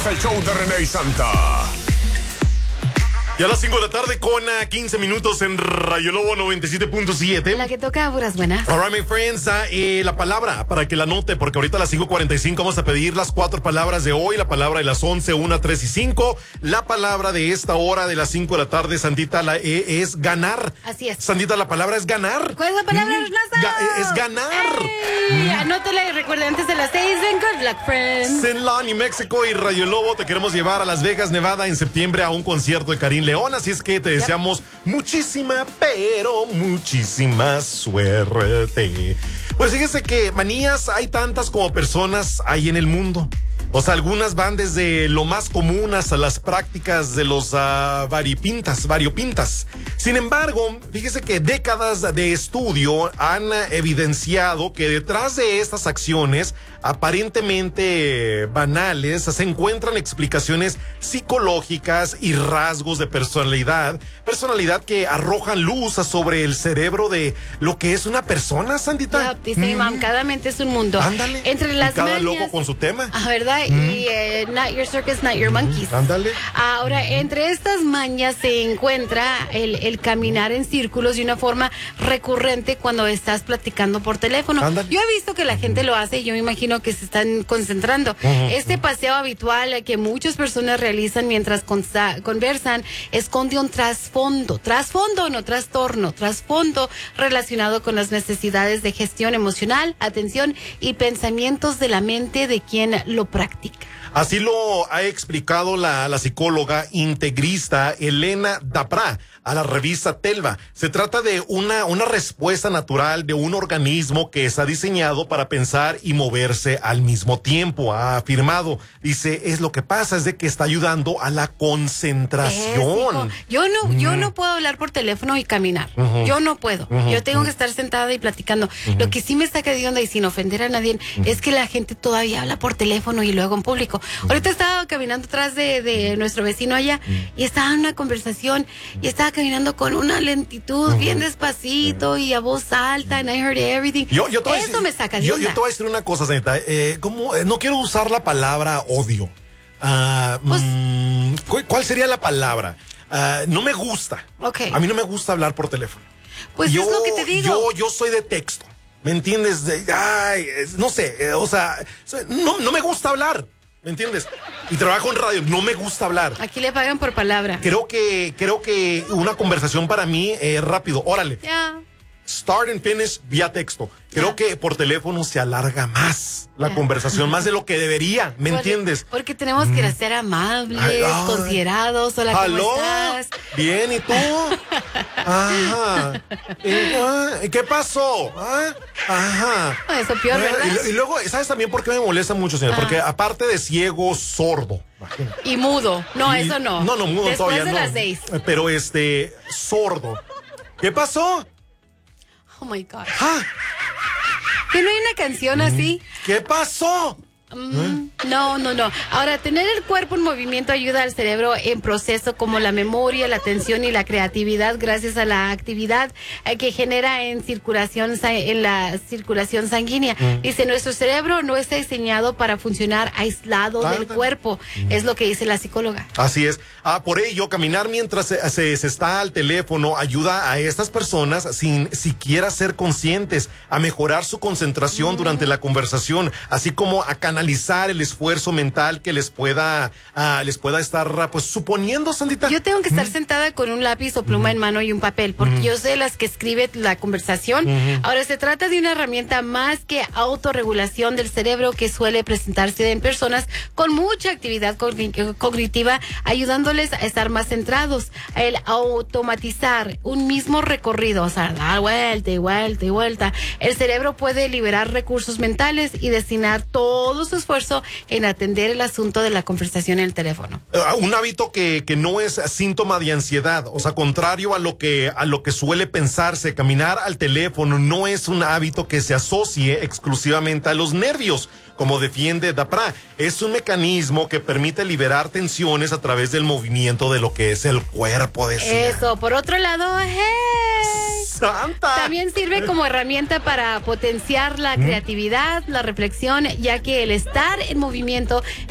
el show de René y Santa. Y a las 5 de la tarde con 15 minutos en Rayo Lobo 97.7. La que toca puras buenas. All right, my friends. La palabra, para que la note, porque ahorita a las 5:45 vamos a pedir las 4 palabras de hoy. La palabra de las 11, 1, 3 y 5. La palabra de esta hora de las 5 de la tarde, Santita, es ganar. Así es. Santita, la palabra es ganar. ¿Cuál es la palabra, Es ganar. Anótela y recuerda antes de las 6. Good luck, friends. En New Mexico y Rayo Lobo te queremos llevar a Las Vegas, Nevada en septiembre a un concierto de Karim León, así es que te deseamos muchísima, pero muchísima suerte. Pues fíjese que manías hay tantas como personas hay en el mundo. O sea, algunas van desde lo más común hasta las prácticas de los variopintas. Sin embargo, fíjese que décadas de estudio han evidenciado que detrás de estas acciones aparentemente banales se encuentran explicaciones psicológicas y rasgos de personalidad que arrojan luz sobre el cerebro de lo que es una persona, Sandita. Dice mi mamá, cada mente es un mundo. Ándale. Entre las cada mañas, loco con su tema. ¿verdad? Y not your circus, not your monkeys. Ándale. Ahora, entre estas mañas se encuentra el caminar en círculos de una forma recurrente cuando estás platicando por teléfono. Ándale. Yo he visto que la gente lo hace y yo me imagino que se están concentrando. Este paseo habitual que muchas personas realizan mientras conversan esconde un trasfondo, no trastorno, trasfondo relacionado con las necesidades de gestión emocional, atención y pensamientos de la mente de quien lo practica. Así lo ha explicado la psicóloga integrista Elena Dapra a la revista Telva. Se trata de una respuesta natural de un organismo que está diseñado para pensar y moverse al mismo tiempo, ha afirmado. Dice, es lo que pasa, es de que está ayudando a la concentración. Yo no puedo hablar por teléfono y caminar. Yo no puedo. Yo tengo que estar sentada y platicando. Lo que sí me saca de onda y sin ofender a nadie es que la gente todavía habla por teléfono y luego en público. Ahorita estaba caminando atrás de nuestro vecino allá y estaba en una conversación y estaba caminando con una lentitud bien despacito y a voz alta and I heard everything. Eso me saca de onda. Yo te voy a decir una cosa, Zanita. No quiero usar la palabra odio. ¿Cuál sería la palabra? No me gusta. Okay. A mí no me gusta hablar por teléfono. Pues es lo que te digo. Yo soy de texto. ¿Me entiendes? No sé, o sea, no me gusta hablar. ¿Me entiendes? Y trabajo en radio, no me gusta hablar. Aquí le pagan por palabra. Creo que una conversación para mí es rápido. Órale. Ya. Start and finish vía texto. Creo que por teléfono se alarga más la conversación, más de lo que debería. ¿Me entiendes? Porque tenemos que ser amables, considerados. Hola, ¿cómo estás? Bien, ¿y tú? Ajá. ¿Qué pasó? Ajá. Eso peor, ¿verdad? Y luego, ¿sabes también por qué me molesta mucho, señor? Porque aparte de ciego, sordo. Y mudo. No, eso no. No, mudo después todavía de no. las 6. Pero sordo. ¿Qué pasó? Oh my God. ¿Que no hay una canción así? ¿Qué pasó? No. Ahora, tener el cuerpo en movimiento ayuda al cerebro en proceso como la memoria, la atención y la creatividad gracias a la actividad que genera en la circulación sanguínea. Dice, nuestro cerebro no está diseñado para funcionar aislado del cuerpo. Es lo que dice la psicóloga. Así es. Por ello, caminar mientras se está al teléfono ayuda a estas personas sin siquiera ser conscientes a mejorar su concentración durante la conversación, así como a canalizar el esfuerzo mental que les pueda estar pues suponiendo, Sandita. Yo tengo que estar sentada con un lápiz o pluma en mano y un papel, porque yo sé las que escribe la conversación. Ahora, se trata de una herramienta más que autorregulación del cerebro que suele presentarse en personas con mucha actividad cognitiva, ayudándoles a estar más centrados. El automatizar un mismo recorrido, o sea, dar vuelta y vuelta y vuelta, el cerebro puede liberar recursos mentales y destinar todo su esfuerzo en atender el asunto de la conversación en el teléfono. Un hábito que no es síntoma de ansiedad, o sea, contrario a lo que suele pensarse, caminar al teléfono no es un hábito que se asocie exclusivamente a los nervios, como defiende Dapra. Es un mecanismo que permite liberar tensiones a través del movimiento de lo que es el cuerpo. Eso, por otro lado, ¡Santa! También sirve como herramienta para potenciar la creatividad, la reflexión, ya que el estar en movimiento